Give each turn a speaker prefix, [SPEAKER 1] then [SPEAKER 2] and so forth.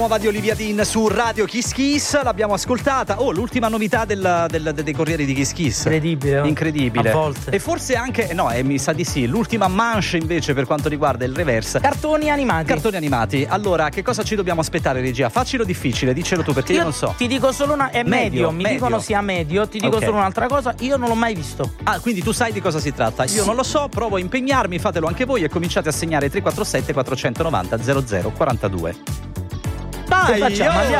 [SPEAKER 1] Nuova di Olivia Dean su Radio Kiss Kiss, l'abbiamo ascoltata. Oh, l'ultima novità dei Corrieri di Kiss Kiss. Incredibile.
[SPEAKER 2] A volte.
[SPEAKER 1] E forse anche, mi sa di sì, l'ultima manche invece per quanto riguarda il reverse.
[SPEAKER 2] Cartoni animati.
[SPEAKER 1] Allora, che cosa ci dobbiamo aspettare, regia? Facile o difficile? Dicelo tu, perché io non so.
[SPEAKER 2] Ti dico solo è medio. Mi dicono sia medio. Ti dico solo un'altra cosa, io non l'ho mai visto.
[SPEAKER 1] Ah, quindi tu sai di cosa si tratta? Io non lo so, provo a impegnarmi, fatelo anche voi e cominciate a segnare 347 490 0042.
[SPEAKER 2] Dai, facciamo, andiamo.